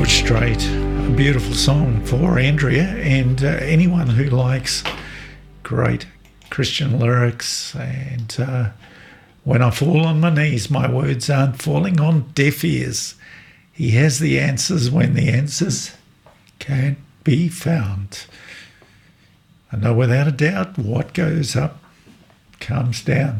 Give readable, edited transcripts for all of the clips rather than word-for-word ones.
George Strait, a beautiful song for Andrea and anyone who likes great Christian lyrics. And when I fall on my knees, my words aren't falling on deaf ears. He has the answers when the answers can't be found. I know without a doubt what goes up comes down.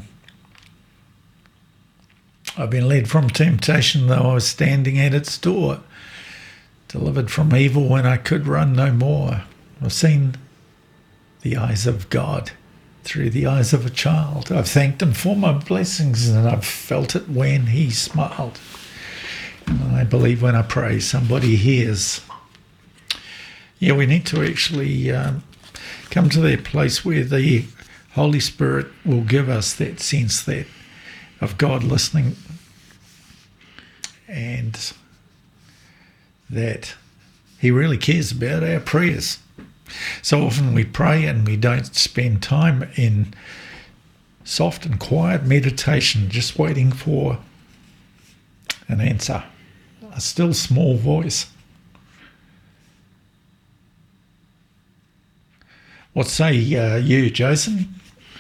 I've been led from temptation, though I was standing at its door, delivered from evil when I could run no more. I've seen the eyes of God through the eyes of a child. I've thanked him for my blessings, and I've felt it when he smiled. And I believe when I pray, somebody hears. Yeah, we need to actually come to that place where the Holy Spirit will give us that sense that of God listening, and that he really cares about our prayers. So often we pray and we don't spend time in soft and quiet meditation, just waiting for an answer, a still small voice. What say you, Jason?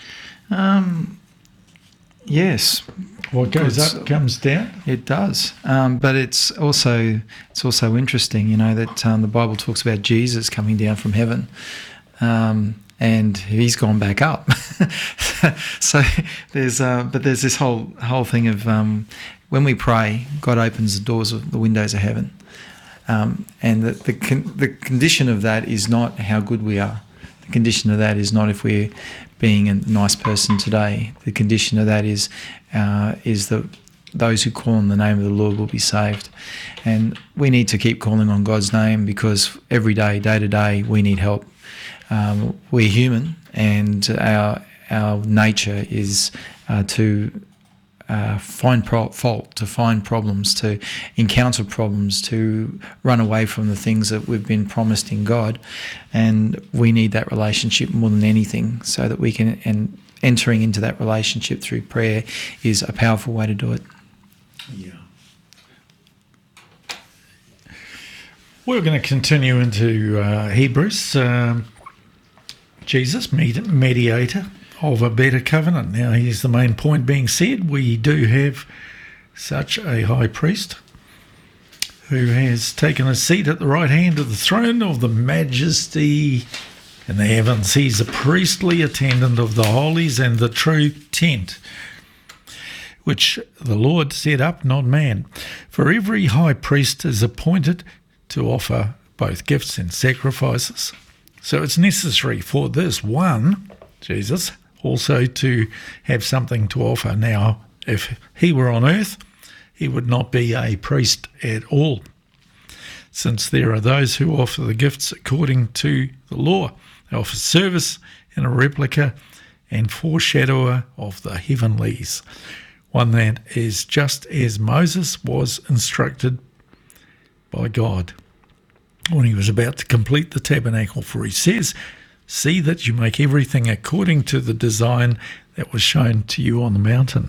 Yes. What goes up comes down. It does, but it's also interesting, that the Bible talks about Jesus coming down from heaven, and he's gone back up. So there's this whole thing of when we pray, God opens the doors of the windows of heaven, and the condition of that is not how good we are. The condition of that is not if we're being a nice person today. The condition of that is that those who call on the name of the Lord will be saved. And we need to keep calling on God's name, because every day, day to day, we need help. We're human, and our nature is to find fault, to find problems, to encounter problems, to run away from the things that we've been promised in God. And we need that relationship more than anything, so that we can, and entering into that relationship through prayer is a powerful way to do it. Yeah. We're going to continue into Hebrews. Jesus, mediator of a better covenant. Now, here's the main point being said. We do have such a high priest who has taken a seat at the right hand of the throne of the majesty in the heavens. He's a priestly attendant of the holies and the true tent, which the Lord set up, not man. For every high priest is appointed to offer both gifts and sacrifices. So it's necessary for this one, Jesus, also to have something to offer. Now, if he were on earth, he would not be a priest at all, since there are those who offer the gifts according to the law. They offer service in a replica and foreshadower of the heavenlies, one that is just as Moses was instructed by God when he was about to complete the tabernacle. For he says, "See that you make everything according to the design that was shown to you on the mountain."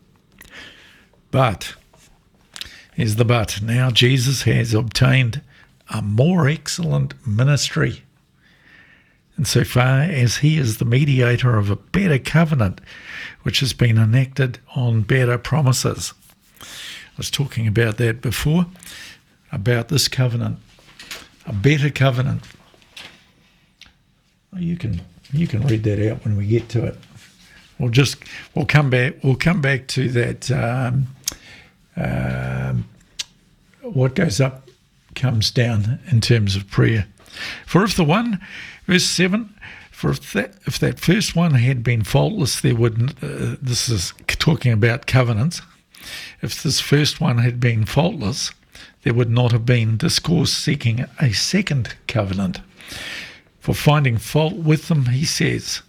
But, here's the but, now Jesus has obtained a more excellent ministry, insofar as he is the mediator of a better covenant, which has been enacted on better promises. I was talking about that before, about this covenant, a better covenant. You can read that out when we get to it. We'll come back to that. What goes up comes down in terms of prayer. For if the one, verse 7, for if that first one had been faultless, there would. This is talking about covenants. If this first one had been faultless, there would not have been discourse seeking a second covenant. For finding fault with them, he says,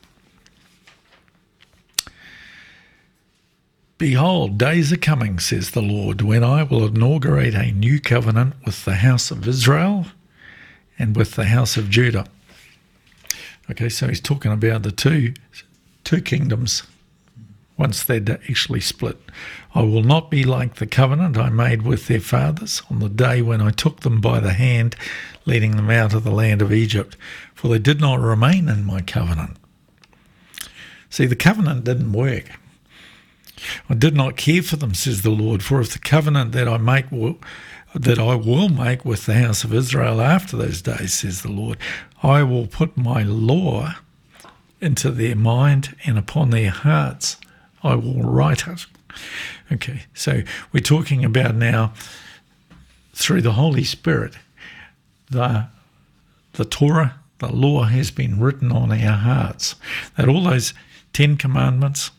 "Behold, days are coming, says the Lord, when I will inaugurate a new covenant with the house of Israel and with the house of Judah." Okay, so he's talking about the two kingdoms, once they'd actually split. I will not be like the covenant I made with their fathers on the day when I took them by the hand, leading them out of the land of Egypt, for they did not remain in my covenant. See, the covenant didn't work. I did not care for them, says the Lord, for if the covenant that I will make with the house of Israel after those days, says the Lord, I will put my law into their mind and upon their hearts I will write it. Okay, so we're talking about now through the Holy Spirit, the Torah, the law has been written on our hearts. That all those 10 commandments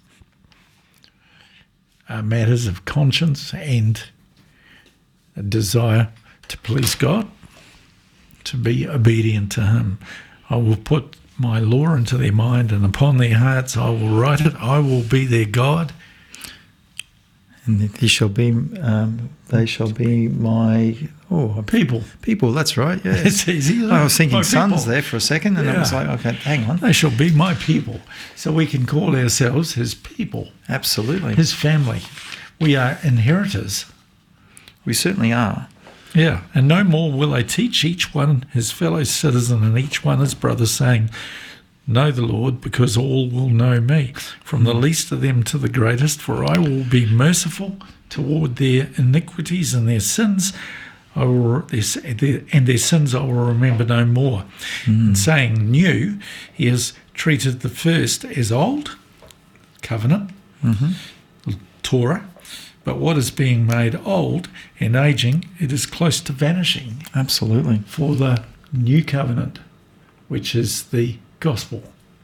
are matters of conscience and a desire to please God, to be obedient to Him. I will put my law into their mind, and upon their hearts I will write it. I will be their God. And they shall be my people. People, that's right. Yeah, it's easy. I was thinking My sons people. there for a second, and Yeah. I was like, okay, hang on. They shall be my people. So we can call ourselves His people, Absolutely, His family. We are inheritors. we certainly are. Yeah, and no more will I teach each one his fellow citizen and each one his brother, saying, know the Lord, because all will know me, from the least of them to the greatest, for I will be merciful toward their iniquities and their sins. And their sins I will remember no more. And saying new, he has treated the first as old, covenant, Torah, but what is being made old and aging, it is close to vanishing. Absolutely. For the new covenant, which is the gospel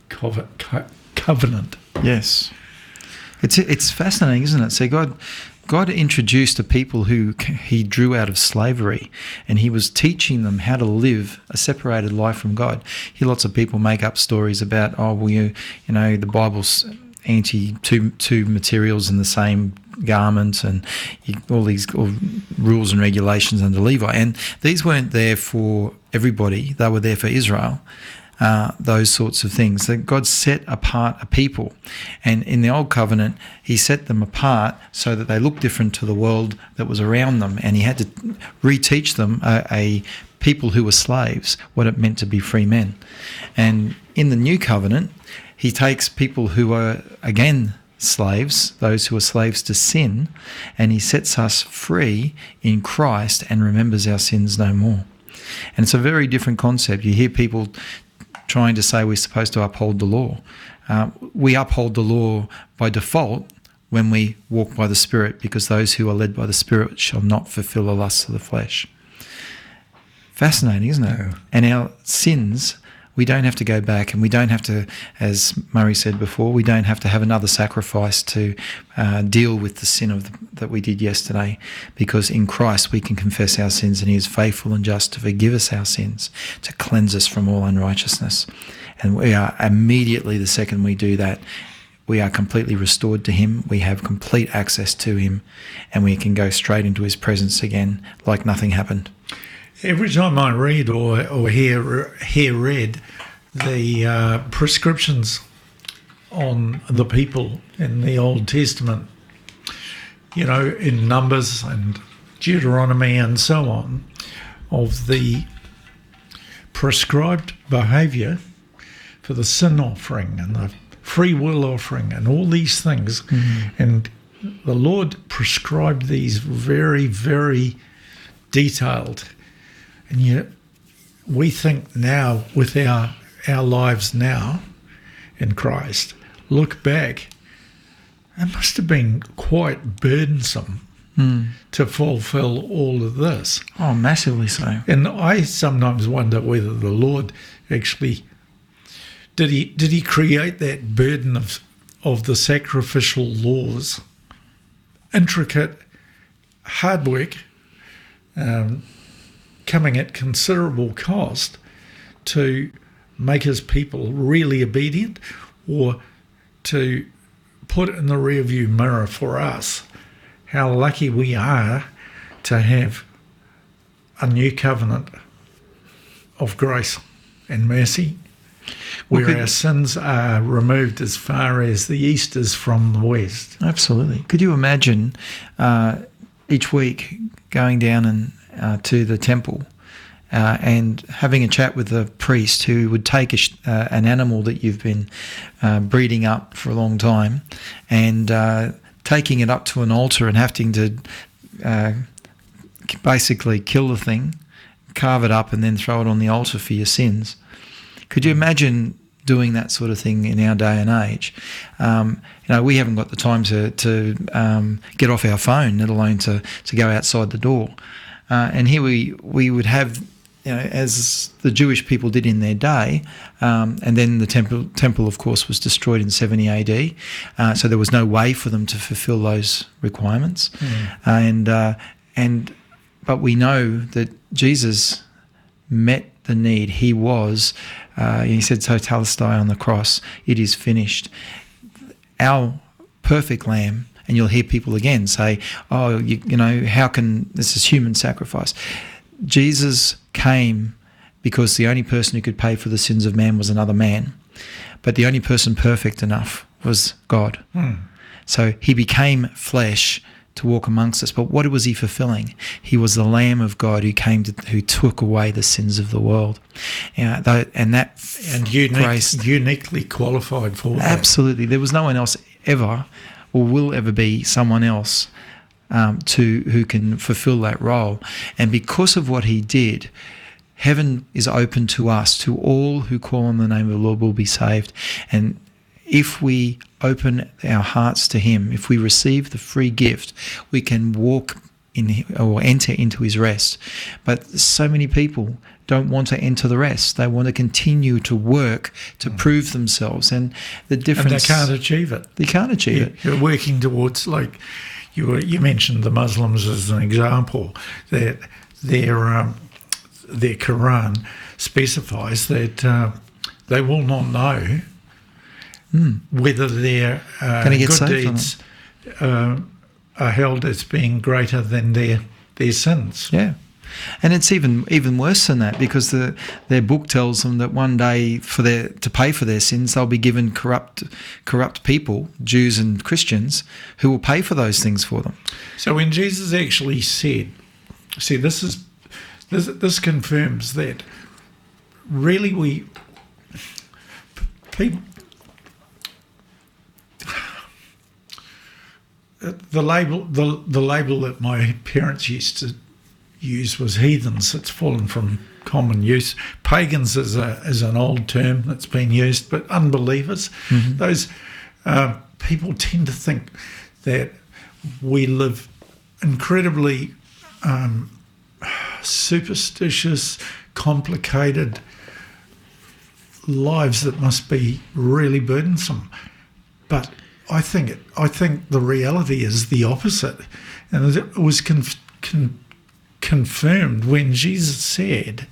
covenant. Yes. It's fascinating, isn't it? See, God introduced a people who He drew out of slavery, and He was teaching them how to live a separated life from God. Here, lots of people make up stories about, the Bible's anti two materials in the same garment, and all these rules and regulations under Levi. And these weren't there for everybody; they were there for Israel. Those sorts of things. That God set apart a people, and in the Old Covenant He set them apart so that they looked different to the world that was around them, and He had to reteach them a people who were slaves what it meant to be free men. And in the New Covenant He takes people who are again slaves, those who are slaves to sin, and He sets us free in Christ and remembers our sins no more. And it's a very different concept. You hear people trying to say we're supposed to uphold the law. We uphold the law by default when we walk by the Spirit, because those who are led by the Spirit shall not fulfill the lusts of the flesh. Fascinating, isn't it? Yeah. And our sins, we don't have to go back, and we don't have to, as Murray said before, we don't have to have another sacrifice to deal with the sin that we did yesterday, because in Christ we can confess our sins, and He is faithful and just to forgive us our sins, to cleanse us from all unrighteousness. And we are immediately, the second we do that, we are completely restored to Him. We have complete access to Him, and we can go straight into His presence again like nothing happened. Every time I read or hear read the prescriptions on the people in the Old Testament, in Numbers and Deuteronomy and so on, of the prescribed behaviour for the sin offering and the free will offering and all these things, and the Lord prescribed these very, very detailed. And yet we think now, with our lives now in Christ, look back, it must have been quite burdensome to fulfill all of this. Oh, massively so. And I sometimes wonder whether the Lord actually, did he create that burden of the sacrificial laws, intricate, hard work, coming at considerable cost, to make His people really obedient, or to put in the rearview mirror for us how lucky we are to have a new covenant of grace and mercy where our sins are removed as far as the east is from the west. Absolutely. Could you imagine each week going down and to the temple and having a chat with the priest who would take an animal that you've been breeding up for a long time and taking it up to an altar and having to basically kill the thing, carve it up and then throw it on the altar for your sins? Could you imagine doing that sort of thing in our day and age? We haven't got the time to get off our phone, let alone to go outside the door. And here we would have, as the Jewish people did in their day, and then the temple, of course, was destroyed in 70 AD. So there was no way for them to fulfill those requirements. But we know that Jesus met the need. He said, "Tetelestai" on the cross, "It is finished." Our perfect lamb, and you'll hear people again say, "Oh, how can this is human sacrifice?" Jesus came because the only person who could pay for the sins of man was another man, but the only person perfect enough was God. So he became flesh to walk amongst us. But what was he fulfilling? He was the Lamb of God who took away the sins of the world. Uniquely qualified for that. Absolutely. There was no one else ever or will ever be someone else who can fulfill that role. And because of what he did, heaven is open to us, to all who call on the name of the Lord will be saved. And if we open our hearts to him, if we receive the free gift, we can walk in or enter into his rest. But so many people don't want to enter the rest. They want to continue to work to prove themselves. And the difference... And they can't achieve it. They can't achieve it. You're working towards, like, you mentioned the Muslims as an example, that their Quran specifies that they will not know whether their good deeds are held as being greater than their sins. Yeah. And it's even worse than that, because their book tells them that one day to pay for their sins, they'll be given corrupt people, Jews and Christians, who will pay for those things for them. So when Jesus actually said, this confirms that really people. The label that my parents used to use was heathens. It's fallen from common use. Pagans is an old term that's been used, but unbelievers. Mm-hmm. Those people tend to think that we live incredibly superstitious, complicated lives that must be really burdensome. But I think the reality is the opposite, and it was confirmed when Jesus said,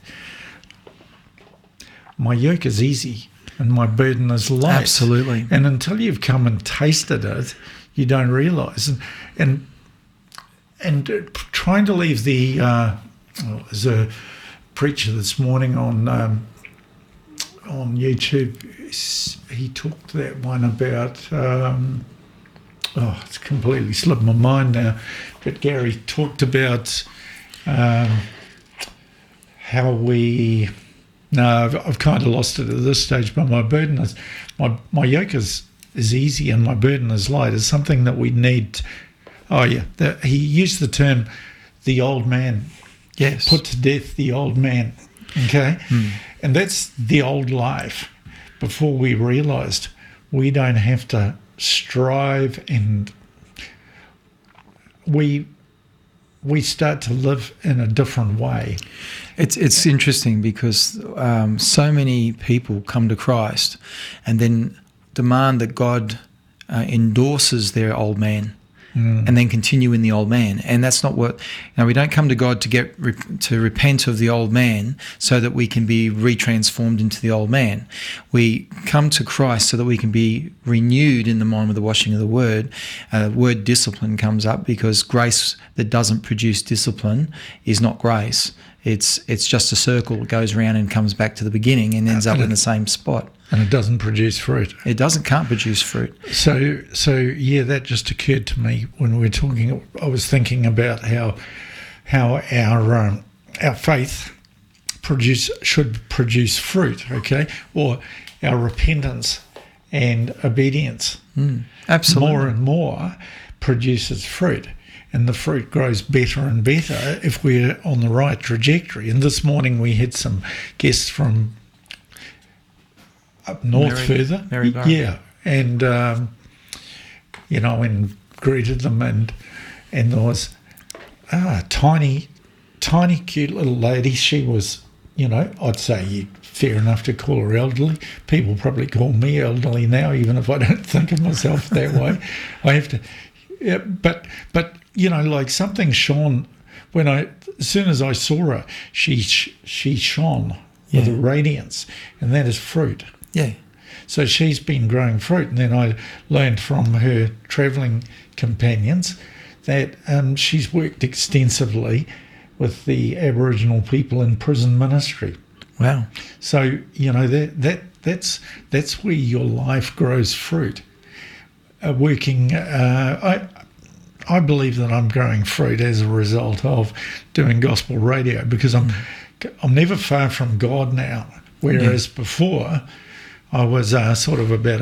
"My yoke is easy and my burden is light." Absolutely. And until you've come and tasted it, you don't realise. And trying to leave the as a preacher this morning on YouTube, he talked that one about it's completely slipped my mind now, but Gary talked about how I've kind of lost it at this stage, but my burden is my yoke is easy and my burden is light is something that we need. He used the term the old man. Yes. Put to death the old man. Okay? And that's the old life before we realised we don't have to strive, and we start to live in a different way. It's interesting because so many people come to Christ and then demand that God endorses their old man and then continue in the old man. And that's not what, we don't come to God to repent of the old man so that we can be retransformed into the old man. We come to Christ so that we can be renewed in the mind with the washing of the word. Word discipline comes up because grace that doesn't produce discipline is not grace. It's just a circle that goes around and comes back to the beginning and ends up in the same spot. And it doesn't produce fruit. It can't produce fruit. So yeah, that just occurred to me when we were talking. I was thinking about how our faith should produce fruit, okay, or our repentance and obedience. Absolutely. More and more produces fruit. And the fruit grows better and better if we're on the right trajectory. And this morning we had some guests from up north further. Maryborough. Yeah. And, and greeted them. And there was a tiny, cute little lady. She was, I'd say fair enough to call her elderly. People probably call me elderly now, even if I don't think of myself that way. I have to... Yeah, but like something shone as soon as I saw her, she shone with a radiance, and that is fruit. Yeah. So she's been growing fruit, and then I learned from her travelling companions that she's worked extensively with the Aboriginal people in prison ministry. Wow. So that's where your life grows fruit. I believe that I'm growing fruit as a result of doing gospel radio, because I'm never far from God now, whereas before I was sort of about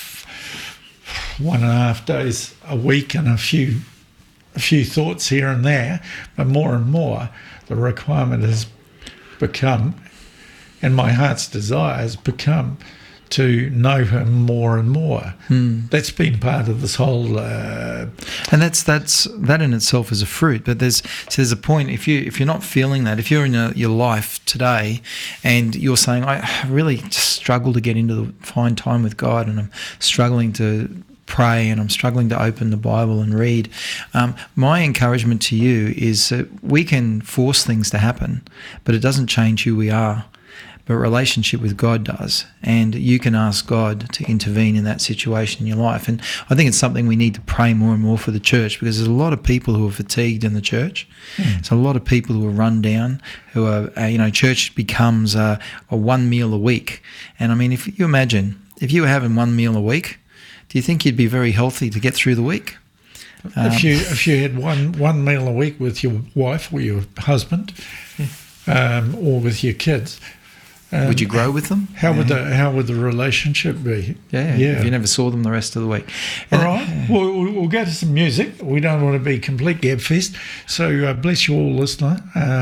1.5 days a week and a few thoughts here and there, but more and more the requirement has become, and my heart's desire has become, to know him more and more. That's been part of this whole and that in itself is a fruit. But there's a point, if you're not feeling that, if you're in your life today and you're saying, I really struggle to find time with God, and I'm struggling to pray, and I'm struggling to open the Bible and read, my encouragement to you is that we can force things to happen, but it doesn't change who we are. But relationship with God does, and you can ask God to intervene in that situation in your life. And I think it's something we need to pray more and more for the church, because there's a lot of people who are fatigued in the church. There's a lot of people who are run down, who are, church becomes a one meal a week. And I mean, if you imagine, if you were having one meal a week, do you think you'd be very healthy to get through the week? If you had one meal a week with your wife or your husband, or with your kids, would you grow with them? How would the relationship be? Yeah. If you never saw them the rest of the week. All right. We'll go to some music. We don't want to be complete gabfest. So bless you all, listeners,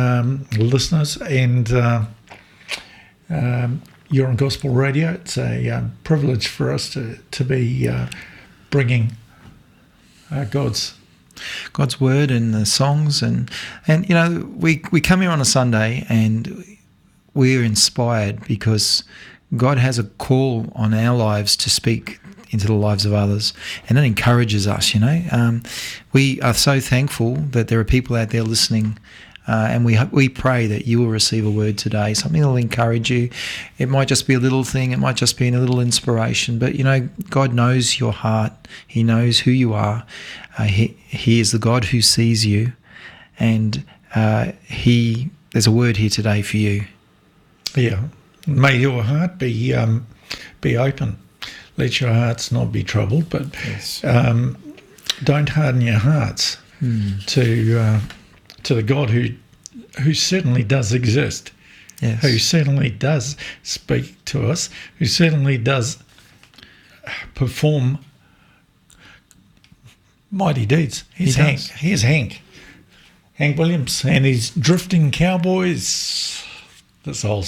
and you're on Gospel Radio. It's a privilege for us to be bringing God's word and the songs, and we come here on a Sunday and we're inspired because God has a call on our lives to speak into the lives of others, and it encourages us. We are so thankful that there are people out there listening, and we pray that you will receive a word today, something that will encourage you. It might just be a little thing, it might just be a little inspiration, but God knows your heart. He knows who you are. He is the God who sees you, and there's a word here today for you. Yeah, may your heart be open. Let your hearts not be troubled, but yes. Don't harden your hearts to the God who certainly does exist, yes. Who certainly does speak to us, who certainly does perform mighty deeds. Here's Hank Williams and his Drifting Cowboys. This whole